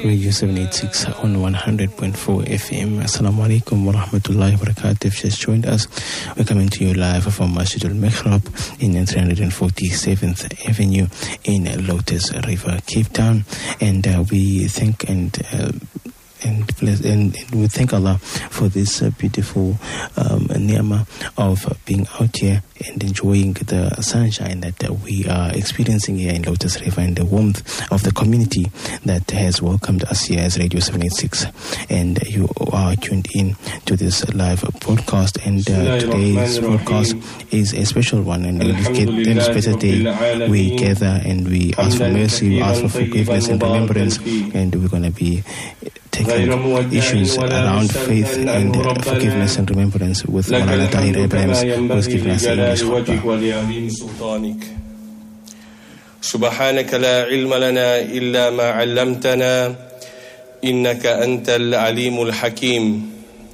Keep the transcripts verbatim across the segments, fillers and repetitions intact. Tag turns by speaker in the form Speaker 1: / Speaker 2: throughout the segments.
Speaker 1: Radio seven eighty-six on one hundred point four F M. Assalamu alaikum wa rahmatullahi wa barakatuh. If you just joined us, we're coming to you live from Masjid al-Mikhrab in three hundred forty-seventh Avenue in Lotus River, Cape Town. And uh, we thank and uh, And, and we thank Allah for this uh, beautiful um, ni'mah of uh, being out here and enjoying the sunshine that uh, we are experiencing here in Lotus River and the warmth of the community that has welcomed us here as Radio seven eighty-six. And you are tuned in to this live broadcast. And uh, today's broadcast is a special one. And on this better day, we gather and we ask for mercy, we ask for forgiveness and remembrance. And we're going to be taking issues around faith and uh, forgiveness and remembrance with Maulana Tahir Ibrahim, who has given us English khutbah.
Speaker 2: سبحانك لا علم لنا إلا ما علمتنا إنك أنت العليم الحكيم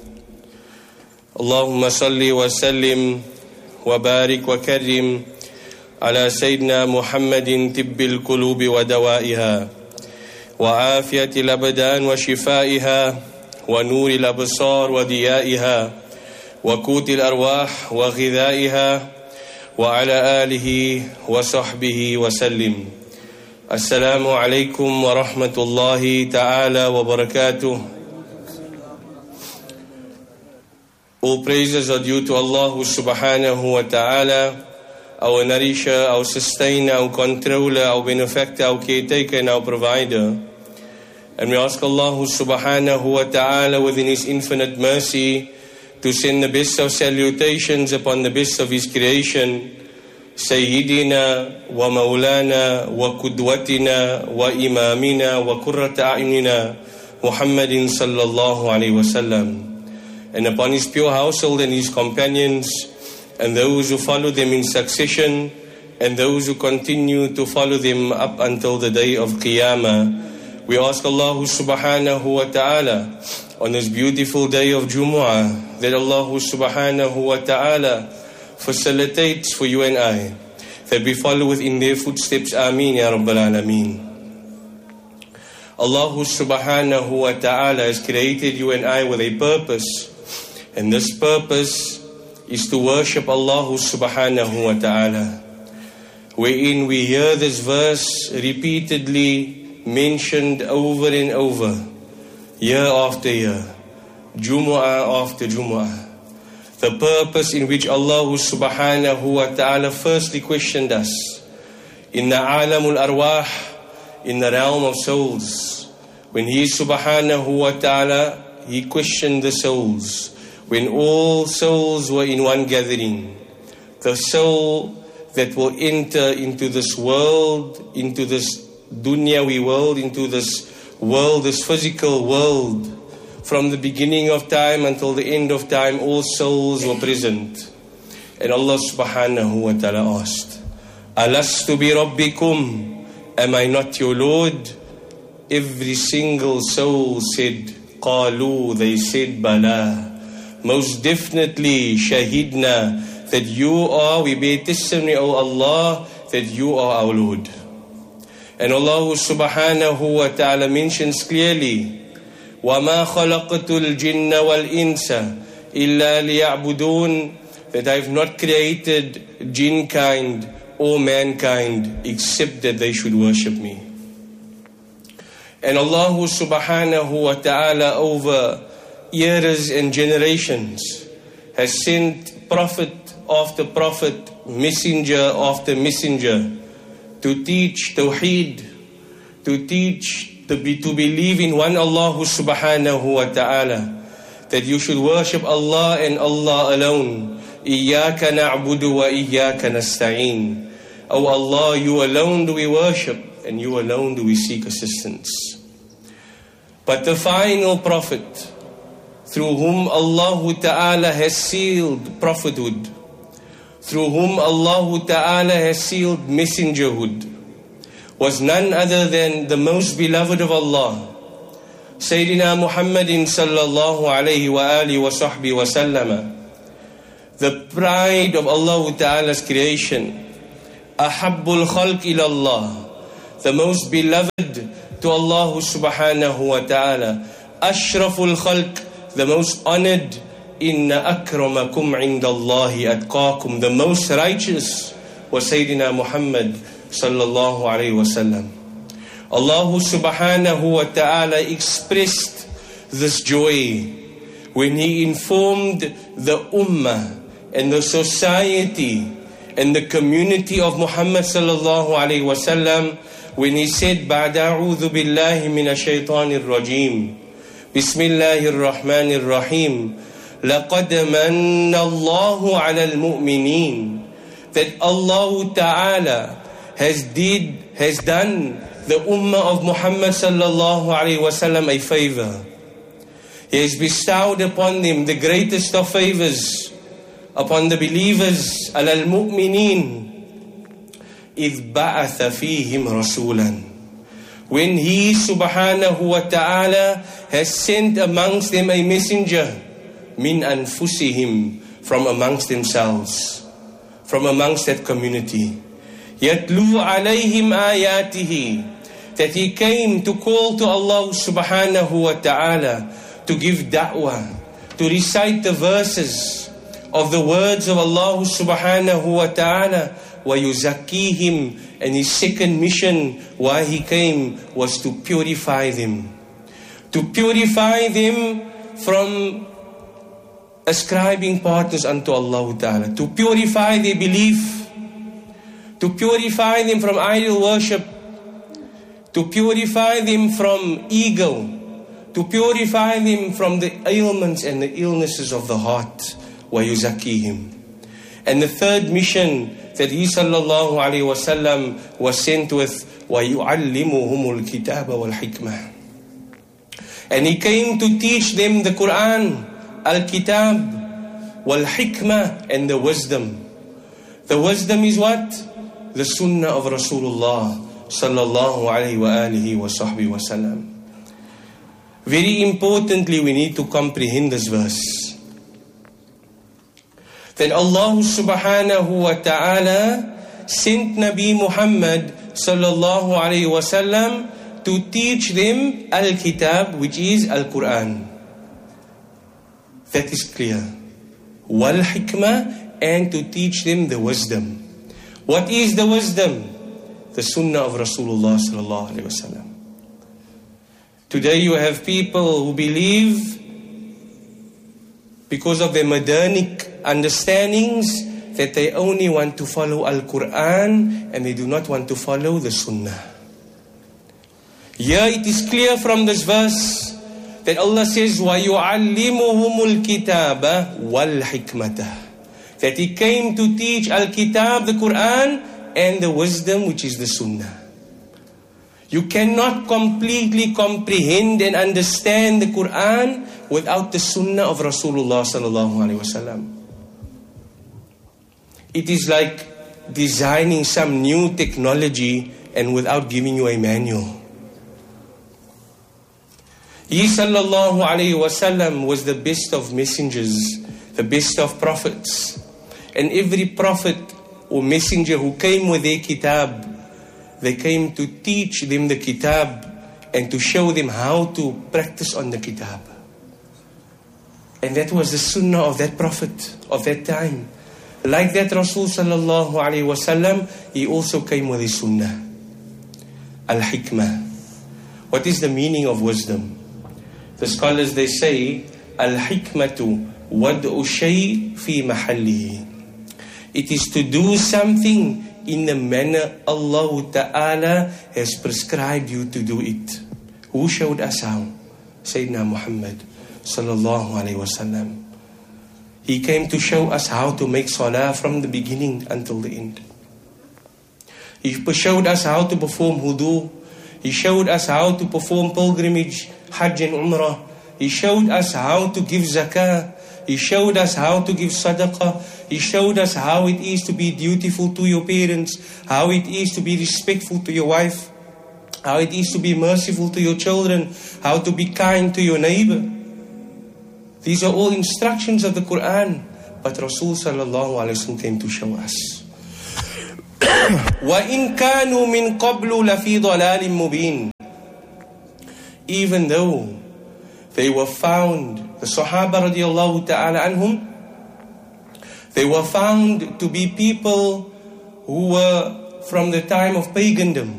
Speaker 2: اللهم صل وسلم وبارك وكرم على سيدنا محمد طب القلوب ودوائها وعافية الأبدان وشفائها ونور الأبصار وضيائها وقوت الأرواح وغذائها وعلى آله وصحبه وسلم السلام عليكم ورحمة الله تعالى وبركاته. All praises are due to Allah subhanahu wa ta'ala, our nourisher, our sustainer, our controller, our benefactor, our caretaker and our provider. And we ask Allah subhanahu wa ta'ala within His infinite mercy to send the best of salutations upon the best of His creation, Sayyidina wa Maulana wa Qudwatina wa Imamina wa Qurrata A'yunina Muhammadin sallallahu alayhi wa sallam, and upon His pure household and His companions, and those who follow them in succession, and those who continue to follow them up until the day of Qiyamah. We ask Allah subhanahu wa ta'ala on this beautiful day of Jumu'ah that Allah subhanahu wa ta'ala facilitates for you and I, that we follow within their footsteps. Ameen ya Rabbal Alameen. Allah subhanahu wa ta'ala has created you and I with a purpose, and this purpose is to worship Allah subhanahu wa ta'ala, wherein we hear this verse repeatedly mentioned over and over, year after year, Jumu'ah after Jumu'ah. The purpose in which Allah subhanahu wa ta'ala firstly questioned us in the alamul arwah, in the realm of souls, when He subhanahu wa ta'ala, He questioned the souls, when all souls were in one gathering. The soul that will enter into this world, into this dunyawi world, into this world, this physical world, from the beginning of time until the end of time, all souls were present. And Allah subhanahu wa ta'ala asked, Alastu bi rabbikum, am I not your Lord? Every single soul said, Qalu, they said, Bala. Most definitely, Shahidna, that you are, we bear testimony, O Allah, that you are our Lord. And Allah subhanahu wa ta'ala mentions clearly, وَمَا خَلَقْتُ الْجِنَّ وَالْإِنسَ إِلَّا لِيَعْبُدُونَ, that I have not created jinn kind or mankind except that they should worship me. And Allah subhanahu wa ta'ala over years and generations has sent prophet after prophet, messenger after messenger, to teach Tawheed, to teach, to, be, to believe in one Allah subhanahu wa ta'ala, that you should worship Allah and Allah alone. Iyaka na'budu wa iyaka nasta'een. O Allah, you alone do we worship, and you alone do we seek assistance. But the final prophet, through whom Allah ta'ala has sealed prophethood, through whom Allah ta'ala has sealed messengerhood, was none other than the most beloved of Allah, Sayyidina Muhammadin sallallahu alayhi wa alihi wa sahbihi wa sallama, the pride of Allah ta'ala's creation, Ahabbul khalq ila Allah, the most beloved to Allah subhanahu wa ta'ala. Ashraful khalq, the most honored. Inna akramakum indallahi atqakum, the most righteous was Sayyidina Muhammad sallallahu alayhi wa sallam. Allah subhanahu wa ta'ala expressed this joy when He informed the ummah and the society and the community of Muhammad sallallahu alayhi wa sallam when He said, Ba'd a'udhu billahi minash shaitanir rajim. Bismillahir rahmanir rahim. لَقَدْ مَنَّ اللَّهُ عَلَى الْمُؤْمِنِينَ, that Allah Ta'ala has did, has done the ummah of Muhammad sallallahu alayhi wa sallam a favor. He has bestowed upon them the greatest of favors, upon the believers, عَلَى الْمُؤْمِنِينَ, إِذْ بَعَثَ فِيهِمْ رَسُولًا, when He subhanahu wa ta'ala has sent amongst them a messenger, min anfusihim, from amongst themselves, from amongst that community. Yatlu alayhim ayatihi, that he came to call to Allah subhanahu wa ta'ala, to give da'wah, to recite the verses of the words of Allah subhanahu wa ta'ala, wa yuzakkihim, and his second mission why he came was to purify them, to purify them from ascribing partners unto Allah Ta'ala, to purify their belief, to purify them from idol worship, to purify them from ego, to purify them from the ailments and the illnesses of the heart. وَيُزَكِّيهِمْ. And the third mission that He sallallahu alayhi wa sallam was sent with, وَيُعَلِّمُهُمُ الْكِتَابَ وَالْحِكْمَةِ. And He came to teach them the Quran, Al-Kitab, Wal-Hikmah, and the wisdom. The wisdom is what? The Sunnah of Rasulullah sallallahu alayhi wa alihi wa sahbihi wa sallam. Very importantly, we need to comprehend this verse, that Allah subhanahu wa ta'ala sent Nabi Muhammad sallallahu alayhi wa sallam to teach them Al-Kitab, which is Al-Quran. That is clear. Wal-Hikmah, and to teach them the wisdom. What is the wisdom? The Sunnah of Rasulullah sallallahu alayhi wa sallam. Today you have people who believe, because of their modernic understandings, that they only want to follow Al-Quran and they do not want to follow the Sunnah. Here it is clear from this verse that Allah says, وَيُعَلِّمُهُمُ الْكِتَابَ وَالْحِكْمَةَ, that He came to teach Al-Kitab, the Quran, and the wisdom, which is the Sunnah. You cannot completely comprehend and understand the Quran without the Sunnah of Rasulullah sallallahu alaihi wasallam. It is like designing some new technology and without giving you a manual. He sallallahu alayhi wa sallam was the best of messengers, the best of prophets. And every prophet or messenger who came with their kitab, they came to teach them the kitab and to show them how to practice on the kitab. And that was the sunnah of that prophet of that time. Like that Rasul sallallahu alayhi wa sallam, he also came with his sunnah. Al-Hikmah. What is the meaning of wisdom? The scholars, they say, Al-Hikmatu wad'u shay fi mahallihi. It is to do something in the manner Allah Ta'ala has prescribed you to do it. Who showed us how? Sayyidina Muhammad sallallahu alayhi wa sallam. He came to show us how to make salah from the beginning until the end. He showed us how to perform wudu. He showed us how to perform pilgrimage, Hajj and Umrah. He showed us how to give zakah. He showed us how to give sadaqah. He showed us how it is to be dutiful to your parents, how it is to be respectful to your wife, how it is to be merciful to your children, how to be kind to your neighbor. These are all instructions of the Quran, but Rasul sallallahu alaihi wasallam came to show us. وَإِن كَانُوا مِن قَبْلُ لَفِي ضَلَالٍ مُبِينٍ. even though they were found, the Sahaba radiallahu ta'ala anhum, they were found to be people who were from the time of pagandom.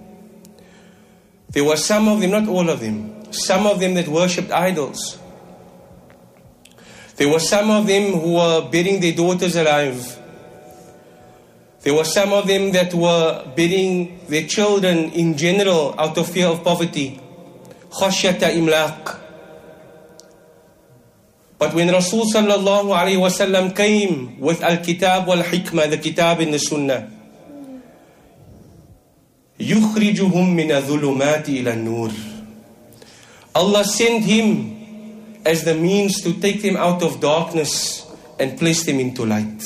Speaker 2: There were some of them, not all of them, some of them that worshipped idols. There were some of them who were burying their daughters alive. There were some of them that were burying their children in general out of fear of poverty. Khashyata imlaq. But when Rasul sallallahu alayhi wa sallam came with al-kitab wal-hikmah, the kitab and the sunnah, يُخْرِجُهُمْ مِنَ الظُّلُمَاتِ إِلَى النُّورِ, Allah sent him as the means to take them out of darkness and place them into light.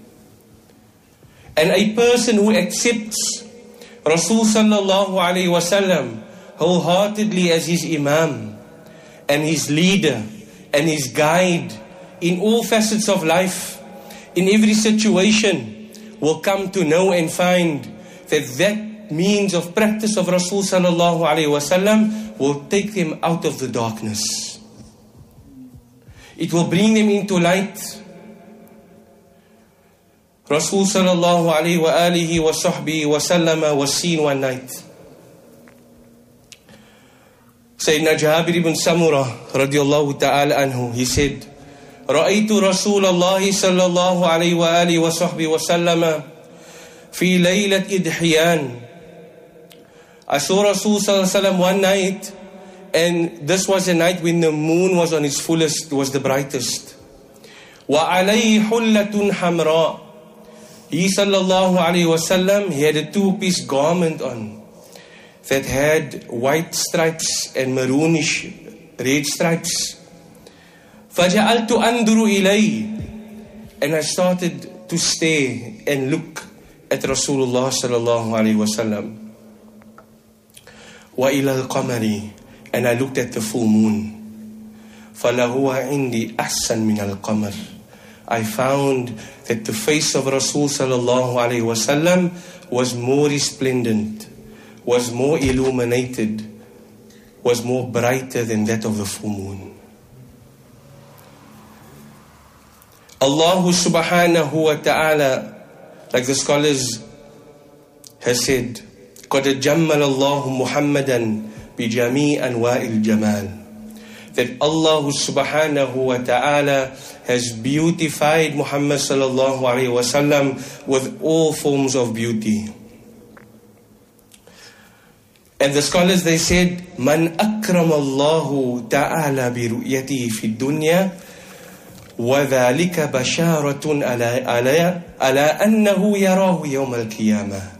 Speaker 2: And a person who accepts Rasul sallallahu alayhi wa sallam wholeheartedly as his imam and his leader and his guide in all facets of life, in every situation, will come to know and find that that means of practice of Rasul sallallahu alayhi wa sallam will take them out of the darkness. It will bring them into light. Rasul sallallahu alayhi wa alihi wa sahbihi wa sallama was seen one night. Sayyidina Jabir ibn Samurah radiallahu ta'ala anhu, he said, رأيت رسول الله صلى الله عليه وآله وصحبه وسلم في ليلة إدحيان. I saw Rasul sallallahu alayhi wa sallam one night, and this was a night when the moon was on its fullest, was the brightest. وعليه حلة حمراء. He sallallahu alayhi wa sallam, he had a two-piece garment on that had white stripes and maroonish red stripes. فَجَعَلْتُ أَنْظُرُ إِلَيْهِ, and I started to stare and look at Rasulullah sallallahu alayhi wa sallam. وَإِلَى الْقَمَرِ, and I looked at the full moon. فَلَهُوَ عِنْدِي أَحْسَنْ مِنَ الْقَمَرِ. I found that the face of Rasul sallallahu alayhi wa sallam was more resplendent, was more illuminated, was more brighter than that of the full moon. Allah subhanahu wa ta'ala, like the scholars has said, قَدْ جَمَّلَ اللَّهُ مُحَمَّدًا بِجَمِيعِ أَنْوَاءِ الْجَمَالِ, that Allah subhanahu wa ta'ala has beautified Muhammad sallallahu alayhi wa sallam with all forms of beauty. And the scholars, they said, مَنْ أَكْرَمَ اللَّهُ تَعَالَى بِرُؤْيَتِهِ فِي الدُّنْيَا وَذَلِكَ بَشَارَةٌ عَلَى عَلَى أَنَّهُ يَرَاهُ يَوْمَ الْقِيَامَةِ.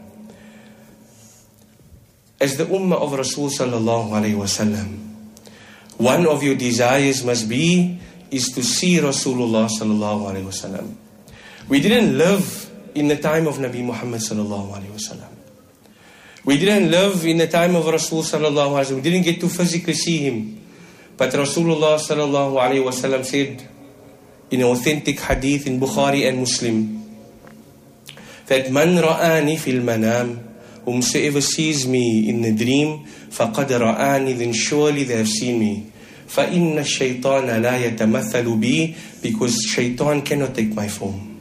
Speaker 2: As the ummah of Rasul sallallahu alayhi wa sallam, one of your desires must be is to see Rasulullah sallallahu alayhi wa sallam. We didn't live in the time of Nabi Muhammad sallallahu alayhi wa sallam. We didn't live in the time of Rasul sallallahu alayhi wa sallam. We didn't get to physically see him. But Rasulullah sallallahu alayhi wa sallam said in an authentic hadith in Bukhari and Muslim that man ra'ani fil manam, whomsoever sees me in the dream, فَقَدْ رَآنِ, then surely they have seen me. فَإِنَّ الشَّيْطَانَ لَا يَتَمَثَّلُ بِي, because shaitan cannot take my form.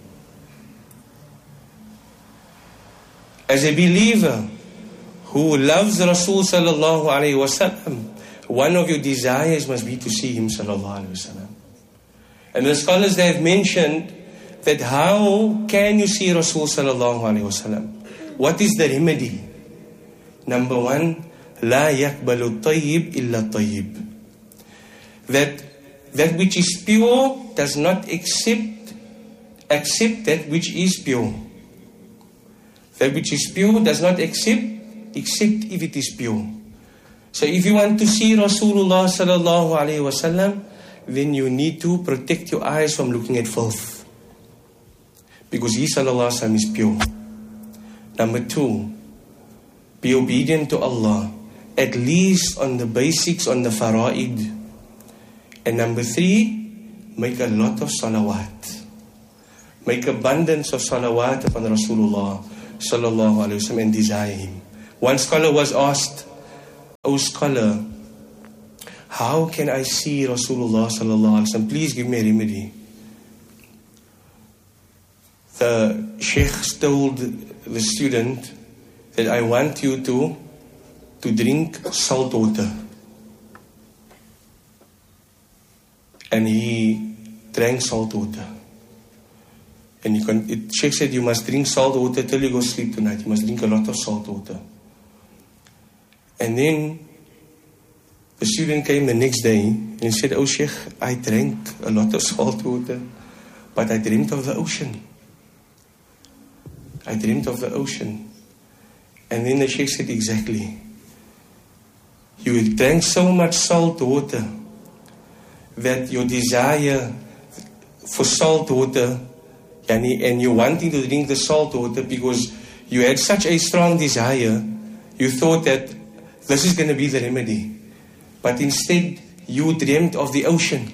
Speaker 2: As a believer who loves Rasul sallallahu alayhi wa sallam, one of your desires must be to see him sallallahu alayhi wa sallam. And the scholars, they have mentioned that how can you see Rasul sallallahu alayhi wa sallam? What is the remedy? Number one, لا يقبل الطيب إلا الطيب. That that which is pure does not accept accept that which is pure. That which is pure does not accept except if it is pure. So if you want to see Rasulullah sallallahu alayhi wa sallam, then you need to protect your eyes from looking at filth, because he sallallahu alayhi wa sallam is pure. Number two, be obedient to Allah, at least on the basics, on the fara'id. And number three, make a lot of salawat. Make abundance of salawat upon Rasulullah sallallahu alayhi wa sallam and desire him. One scholar was asked, "O scholar, how can I see Rasulullah sallallahu alaihi wasallam? Please give me a remedy. The sheikh told the student that I want you to, to drink salt water. And he drank salt water. And you can, it, sheikh said, you must drink salt water till you go sleep tonight. You must drink a lot of salt water. And then the student came the next day and said, oh sheikh, I drank a lot of salt water, but I dreamt of the ocean. I dreamt of the ocean. And then the sheikh said, exactly. You drank so much salt water that your desire for salt water, and you're wanting to drink the salt water because you had such a strong desire, you thought that this is going to be the remedy. But instead, you dreamt of the ocean.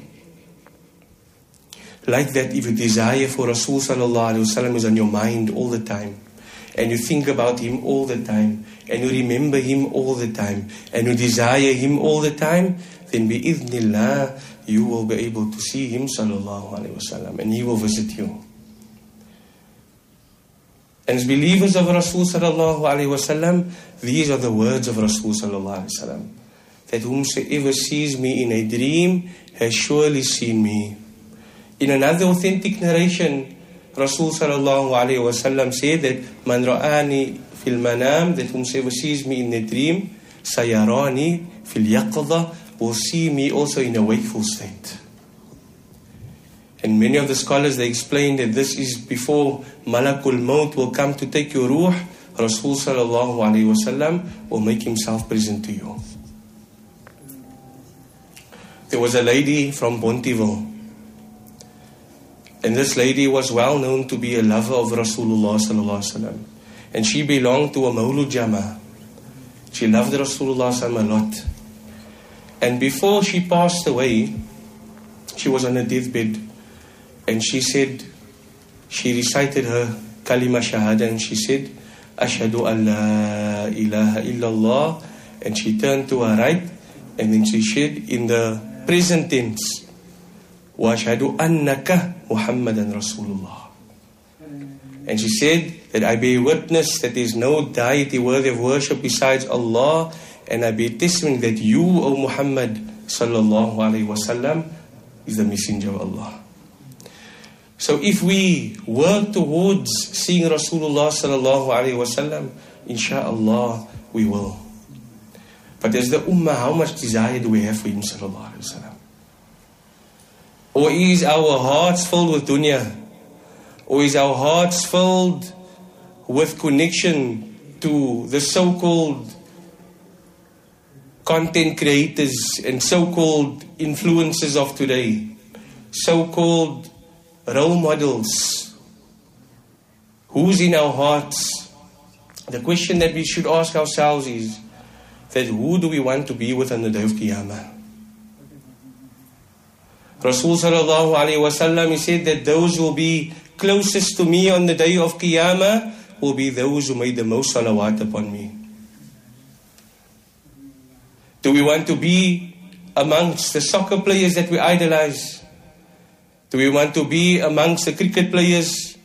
Speaker 2: Like that, if your desire for Rasul sallallahu alaihi wasallam is on your mind all the time, and you think about him all the time, and you remember him all the time, and you desire him all the time, then bi-idhnillah, you will be able to see him sallallahu alaihi wasallam, and he will visit you. And as believers of Rasul sallallahu alaihi wasallam, these are the words of Rasul sallallahu alaihi wasallam, that whomsoever sees me in a dream has surely seen me. In another authentic narration, Rasul sallallahu alaihi wasallam said that man ra'ani fil manam, that whomsoever sees me in a dream, sayarani fil yaqadha, will see me also in a wakeful state. And many of the scholars, they explain that this is before Malakul Maut will come to take your ruh. Rasul sallallahu alaihi wasallam will make himself present to you. There was a lady from Bonteville, and this lady was well known to be a lover of Rasulullah sallallahu alaihi wasallam, and she belonged to a Maulud Jama. She loved Rasulullah sallallahu alaihi wasallam a lot. And before she passed away, she was on a deathbed, and she said, she recited her kalima shahada, and she said, Ashhadu an la ilaha illallah, and she turned to her right, and then she said in the present tense, wa ashhadu annaka Muhammadan Rasulullah. And she said that I bear witness that there is no deity worthy of worship besides Allah, and I bear testimony that you, O Muhammad sallallahu alaihi wasallam, is the messenger of Allah. So if we work towards seeing Rasulullah sallallahu alaihi wasallam, inshallah we will. But as the ummah, how much desire do we have for him sallallahu alaihi wasallam? Or is our hearts filled with dunya? Or is our hearts filled with connection to the so-called content creators and so-called influencers of today, so-called role models? Who's in our hearts? The question that we should ask ourselves is that who do we want to be with on the day of Qiyamah? Rasul sallallahu alaihi wasallam, he said that those who will be closest to me on the day of Qiyamah will be those who made the most salawat upon me. Do we want to be amongst the soccer players that we idolize? Do we want to be amongst the cricket players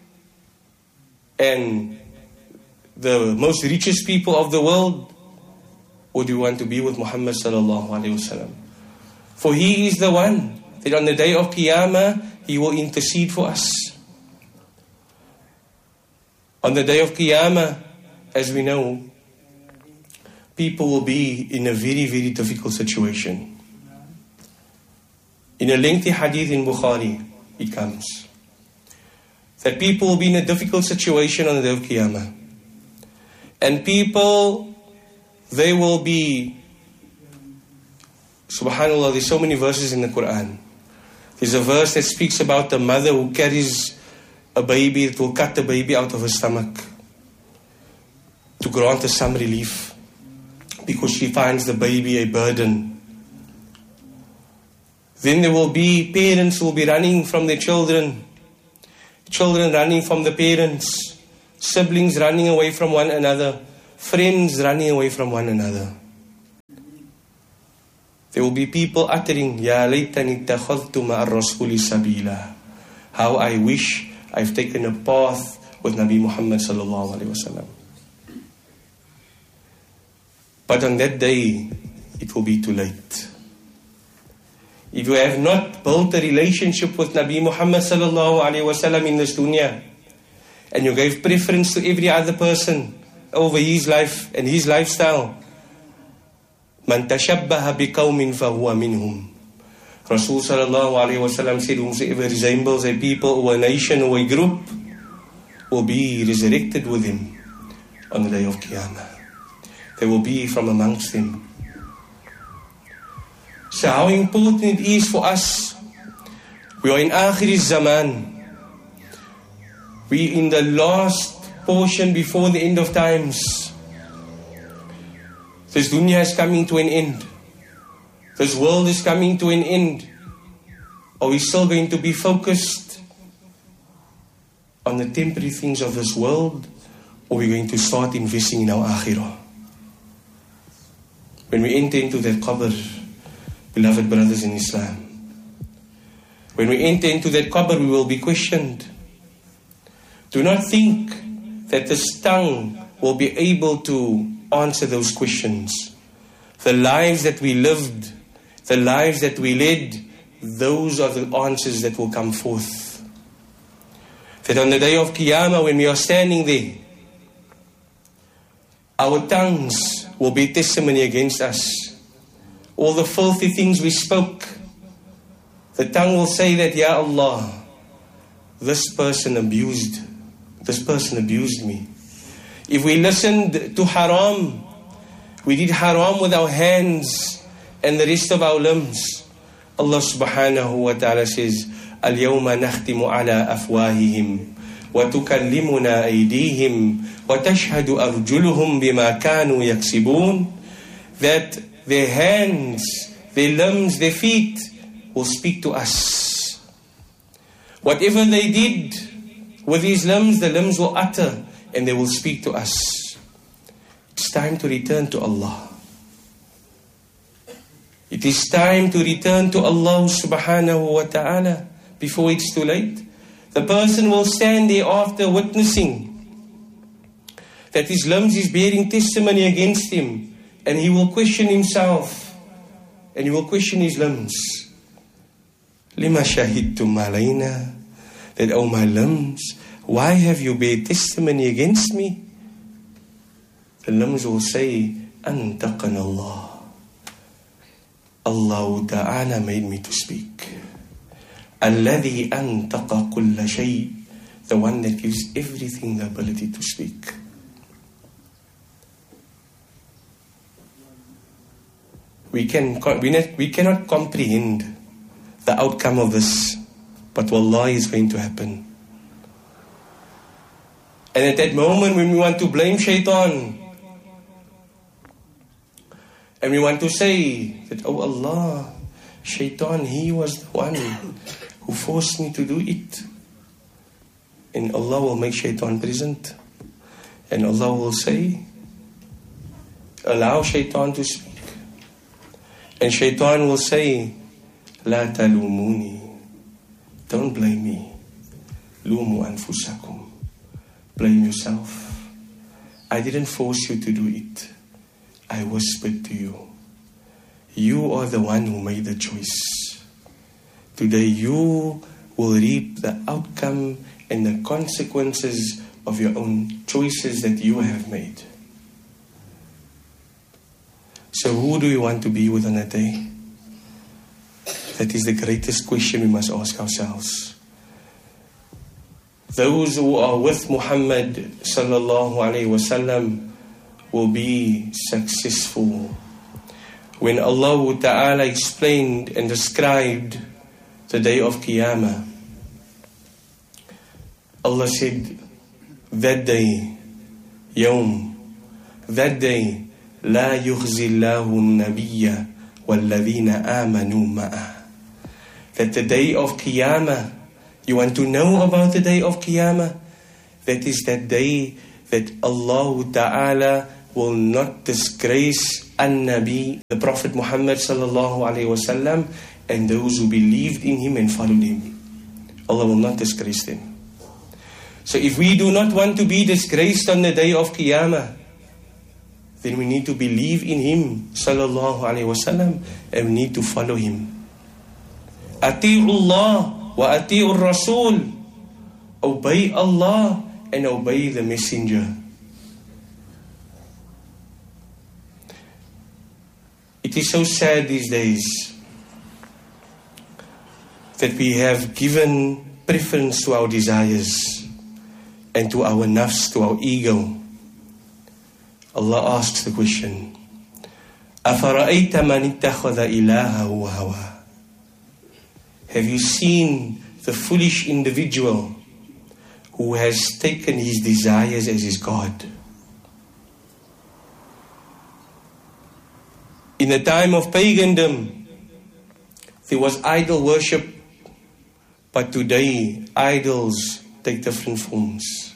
Speaker 2: and the most richest people of the world? Or do we want to be with Muhammad sallallahu alaihi wasallam? For he is the one that on the day of Qiyamah, he will intercede for us. On the day of Qiyamah, as we know, people will be in a very, very difficult situation. In a lengthy hadith in Bukhari, it comes that people will be in a difficult situation on the day of Qiyamah. And people, they will be, subhanAllah, there's so many verses in the Quran. There's a verse that speaks about the mother who carries a baby that will cut the baby out of her stomach to grant her some relief because she finds the baby a burden. Then there will be parents who will be running from their children, children running from the parents, siblings running away from one another, friends running away from one another. There will be people uttering, Ya laytani takhadhtu ma'a rasuli sabila. How I wish I've taken a path with Nabi Muhammad sallallahu alaihi wasallam. But on that day, it will be too late. If you have not built a relationship with Nabi Muhammad sallallahu alaihi wasallam in this dunya, and you gave preference to every other person over his life and his lifestyle, Man tashabbaha biqawmin fahuwa minhum. Rasul sallallahu alaihi wasallam said, whosoever resembles a people or a nation or a group will be resurrected with him on the day of Qiyamah. They will be from amongst them. So how important it is for us. We are in Akhir Zaman. We in the last portion before the end of times. This dunya is coming to an end. This world is coming to an end. Are we still going to be focused on the temporary things of this world? Or are we going to start investing in our akhirah? When we enter into that qabr, beloved brothers in Islam, when we enter into that qabr, we will be questioned. Do not think that this tongue will be able to answer those questions. The lives that we lived, the lives that we led, those are the answers that will come forth. That on the day of Qiyamah, when we are standing there, our tongues will be testimony against us. All the filthy things we spoke, the tongue will say that, Ya Allah, this person abused, this person abused me. If we listened to haram, we did haram with our hands and the rest of our limbs, Allah subhanahu wa ta'ala says, Al-yawma nakhtimu ala afwahihim wa tukallimuna aydihim wa tashhadu arjuluhum bima kanu yaksibun. That their hands, their limbs, their feet will speak to us. Whatever they did with these limbs, the limbs will utter and they will speak to us. It's time to return to Allah. It is time to return to Allah subhanahu wa ta'ala before it's too late. The person will stand there after witnessing that his limbs is bearing testimony against him, and he will question himself and he will question his limbs. Lima shahidtum alayna, that, oh my limbs, why have you bear testimony against me? The limbs will say, Antaqana Allah. Allah Ta'ala made me to speak. Alladhi antaqa kulla shay, the one that gives everything the ability to speak. We can we, not, we cannot comprehend the outcome of this, but wallahi is going to happen. And at that moment when we want to blame shaitan, and we want to say that, oh Allah, shaitan, he was the one who forced me to do it. And Allah will make shaitan present. And Allah will say, allow shaitan to speak. And shaitan will say, La talumuni, don't blame me. Lumu anfusakum, blame yourself. I didn't force you to do it. I whispered to you. You are the one who made the choice. Today you will reap the outcome and the consequences of your own choices that you have made. So who do we want to be with on that day? That is the greatest question we must ask ourselves. Those who are with Muhammad sallallahu alaihi wasallam will be successful. When Allah Ta'ala explained and described the day of Qiyamah, Allah said, that day, Yawm, that day, La yukhzillahu nabiyya walladhina amanu ma'ah. That the day of Qiyamah, you want to know about the day of Qiyamah? That is that day that Allah Ta'ala will not disgrace An-Nabi, the Prophet Muhammad sallallahu alayhi wasallam, and those who believed in him and followed him. Allah will not disgrace them. So if we do not want to be disgraced on the day of Qiyamah, then we need to believe in him sallallahu alayhi wasallam, and we need to follow him. Ati'u Allah wa ati'u Rasul. Obey Allah and obey the messenger. It is so sad these days that we have given preference to our desires and to our nafs, to our ego. Allah asks the question, أَفَرَأَيْتَ مَنِ اتَّخَذَ إِلَهَهُ هَوَاهُ. Have you seen the foolish individual who has taken his desires as his God? In the time of pagandom, there was idol worship, but today idols take different forms.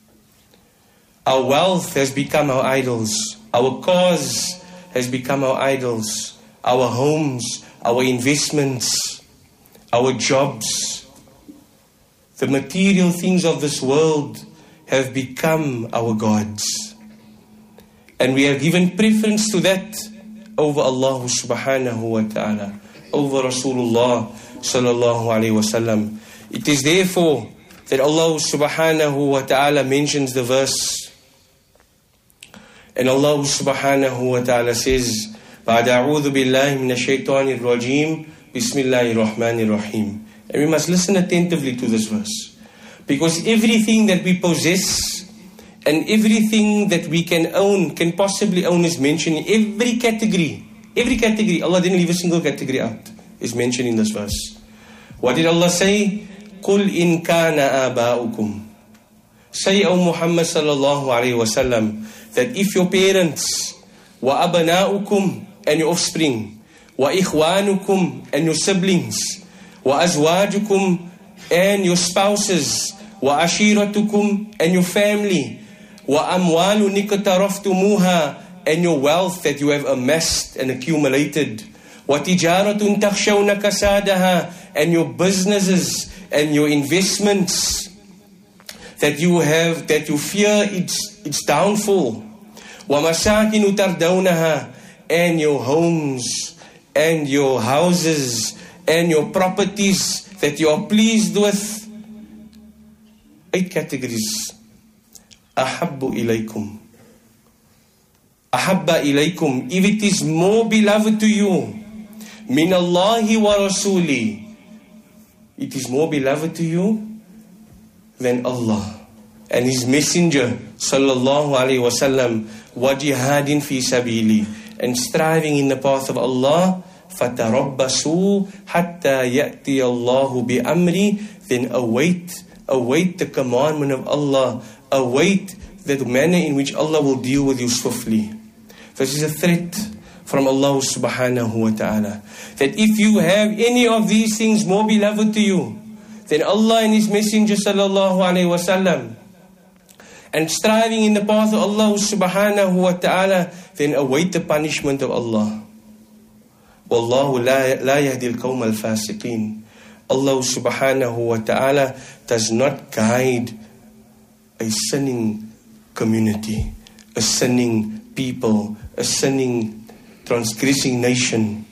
Speaker 2: Our wealth has become our idols. Our cause has become our idols. Our homes, our investments, our jobs, the material things of this world have become our gods. And we have given preference to that over Allah subhanahu wa ta'ala, over Rasulullah sallallahu alayhi wa sallam. It is therefore that Allah subhanahu wa ta'ala mentions the verse. And Allah subhanahu wa ta'ala says, بَعْدَ أَعُوذُ بِاللَّهِ مِنَ الشَّيْطَانِ الرَّجِيمِ بِسْمِ اللَّهِ الرَّحْمَنِ الرَّحِيمِ. And we must listen attentively to this verse. Because everything that we possess and everything that we can own, can possibly own, is mentioned in every category. Every category. Allah didn't leave a single category out. Is mentioned in this verse. What did Allah say? قُلْ إِن كَانَ آبَاؤُكُمْ. Say, O Muhammad sallallahu alayhi wa sallam, that if your parents, وَأَبْنَاؤُكُمْ, and your offspring, وَإِخْوَانُكُمْ, and your siblings, وَأَزْوَاجُكُمْ, and your spouses, وَعَشِيرَتُكُمْ, and your family, وَأَمْوَالُ نِكْتَرَفْتُمُوهَا, and your wealth that you have amassed and accumulated, وَتِجَارَةٌ تَخْشَوْنَ كَسَادَهَا, and your businesses and your investments that you have, that you fear its, its downfall, وَمَسَاكِنُ تَرْدَوْنَهَا, and your homes and your houses and your properties that you are pleased with. Eight categories. Ahabbu ilaykum. Ahabba ilaykum. If it is more beloved to you, min Allahi wa Rasuli, it is more beloved to you than Allah and His Messenger sallallahu alayhi wa sallam, wa jihadin fi sabili, and striving in the path of Allah. فَتَرَبَّسُوا حَتَّى يَأْتِيَ اللَّهُ بِأَمْرِ. Then await, await the commandment of Allah. Await the manner in which Allah will deal with you swiftly. This is a threat from Allah subhanahu wa ta'ala. That if you have any of these things more beloved to you than Allah and His Messenger sallallahu alayhi wa sallam, and striving in the path of Allah subhanahu wa ta'ala, then await the punishment of Allah. Wallahu la yahdi al-qawm al-fasiqeen. Allah subhanahu wa ta'ala does not guide a sinning community, a sinning people, a sinning, transgressing nation.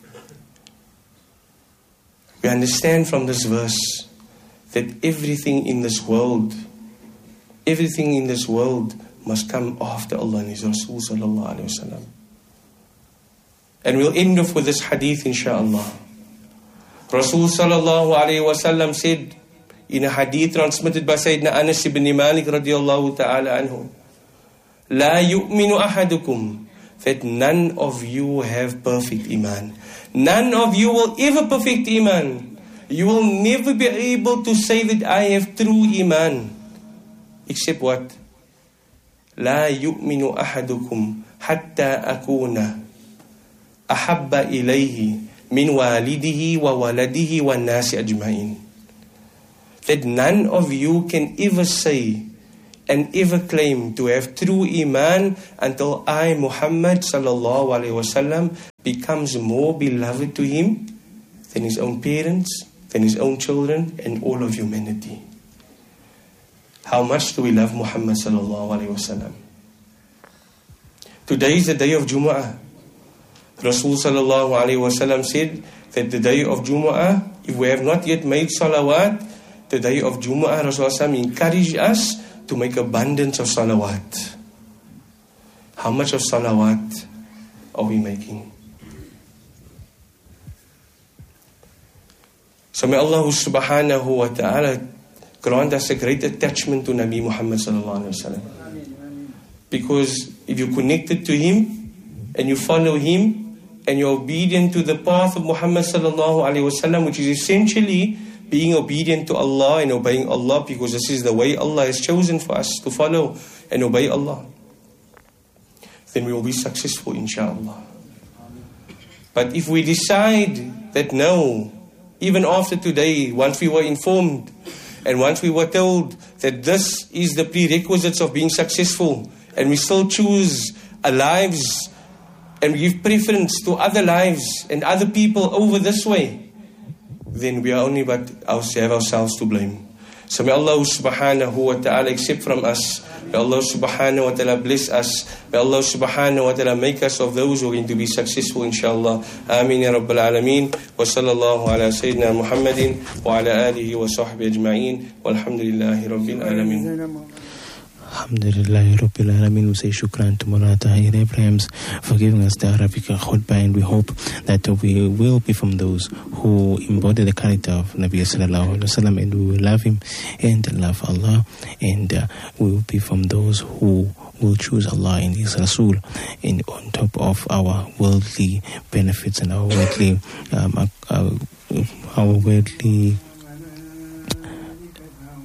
Speaker 2: We understand from this verse that everything in this world, everything in this world must come after Allah and His Rasul sallallahu alayhi wa sallam. And we'll end off with this hadith, inshaAllah. Rasul sallallahu alayhi wa sallam said in a hadith transmitted by Sayyidina Anas ibn Malik radiyallahu ta'ala anhu, La yu'minu ahadukum, that none of you have perfect iman. None of you will ever perfect iman. You will never be able to say that I have true iman. Except what? La yu'minu ahadukum hatta akuna ahabba ilayhi min walidihi wa waladihi wa nasi ajma'in. That none of you can ever say and ever claim to have true iman until I, Muhammad sallallahu alaihi wasallam, becomes more beloved to him than his own parents, than his own children, and all of humanity. How much do we love Muhammad sallallahu alaihi wasallam? Today is the day of Jumu'ah. Rasul sallallahu alaihi wasallam said that the day of Jumu'ah, if we have not yet made salawat, the day of Jumu'ah, Rasulullah encouraged us to make abundance of salawat. How much of salawat are we making? So may Allah subhanahu wa ta'ala grant us a great attachment to Nabi Muhammad sallallahu alaihi wasallam. Because if you're connected to him and you follow him and you're obedient to the path of Muhammad sallallahu alaihi wasallam, which is essentially being obedient to Allah and obeying Allah, because this is the way Allah has chosen for us to follow and obey Allah, then we will be successful, inshallah. But if we decide that no, even after today, once we were informed and once we were told that this is the prerequisites of being successful, and we still choose our lives and we give preference to other lives and other people over this way, then we are only but have ourselves to blame. So may Allah subhanahu wa ta'ala accept from us. May Allah subhanahu wa ta'ala bless us. May Allah subhanahu wa ta'ala make us of those who are going to be successful, inshallah. Ameen ya Rabbil Alameen. Wa sallallahu ala Sayyidina Muhammadin wa ala alihi wa sahbihi ajma'een. Walhamdulillahi Rabbil Alameen.
Speaker 1: Alhamdulillah Rabbil Alameen. We say shukran to Mullah Tahir Ibrahim's for giving us the Arabic khutbah, and we hope that we will be from those who embody the character of Nabi sallallahu alaihi wasallam, and we will love him and love Allah, and uh, we will be from those who will choose Allah and His Rasul, and on top of our worldly benefits and our worldly um, uh, our worldly